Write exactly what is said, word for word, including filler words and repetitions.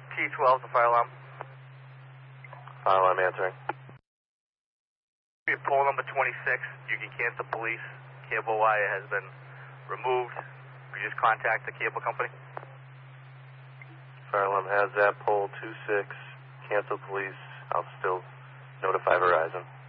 T twelve, the fire alarm. Fire alarm answering. Pole number twenty-six, you can cancel police. Cable wire has been removed. We just contact the cable company. Fire alarm has that. Pole two six, cancel police. I'll still notify Verizon.